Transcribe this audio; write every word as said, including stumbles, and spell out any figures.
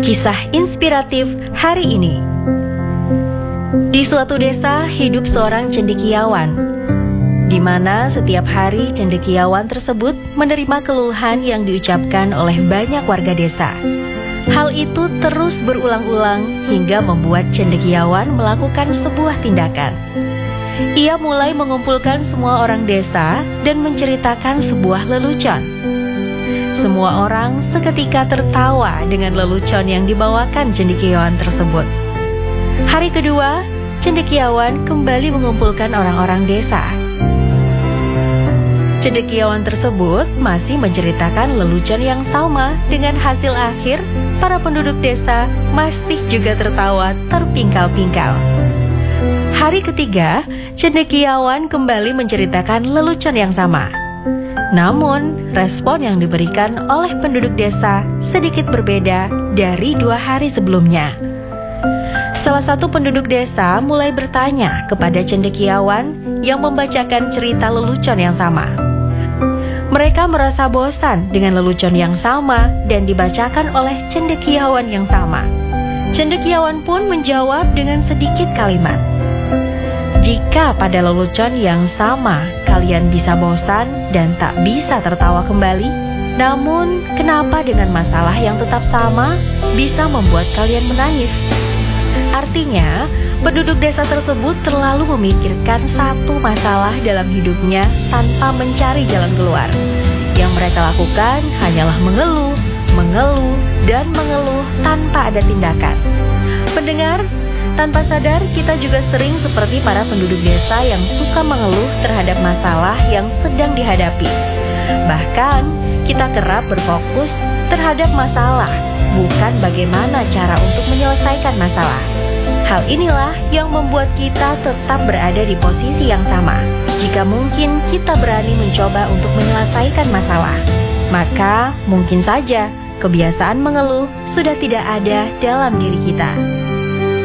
Kisah inspiratif hari ini. Di suatu desa hidup seorang cendekiawan, di mana setiap hari cendekiawan tersebut menerima keluhan yang diucapkan oleh banyak warga desa. Hal itu terus berulang-ulang hingga membuat cendekiawan melakukan sebuah tindakan. Ia mulai mengumpulkan semua orang desa dan menceritakan sebuah lelucon. Semua orang seketika tertawa dengan lelucon yang dibawakan cendekiawan tersebut. Hari kedua, cendekiawan kembali mengumpulkan orang-orang desa. Cendekiawan tersebut masih menceritakan lelucon yang sama, dengan hasil akhir para penduduk desa masih juga tertawa terpingkal-pingkal. Hari ketiga, cendekiawan kembali menceritakan lelucon yang sama. Namun, respon yang diberikan oleh penduduk desa sedikit berbeda dari dua hari sebelumnya. Salah satu penduduk desa mulai bertanya kepada cendekiawan yang membacakan cerita lelucon yang sama. Mereka merasa bosan dengan lelucon yang sama dan dibacakan oleh cendekiawan yang sama. Cendekiawan pun menjawab dengan sedikit kalimat. Jika pada lelucon yang sama kalian bisa bosan dan tak bisa tertawa kembali, namun kenapa dengan masalah yang tetap sama bisa membuat kalian menangis? Artinya, penduduk desa tersebut terlalu memikirkan satu masalah dalam hidupnya tanpa mencari jalan keluar. Yang mereka lakukan hanyalah mengeluh, mengeluh, dan mengeluh tanpa ada tindakan. Pendengar, tanpa sadar kita juga sering seperti para penduduk desa yang suka mengeluh terhadap masalah yang sedang dihadapi. Bahkan kita kerap berfokus terhadap masalah, bukan bagaimana cara untuk menyelesaikan masalah. Hal inilah yang membuat kita tetap berada di posisi yang sama. Jika mungkin kita berani mencoba untuk menyelesaikan masalah, maka mungkin saja kebiasaan mengeluh sudah tidak ada dalam diri kita.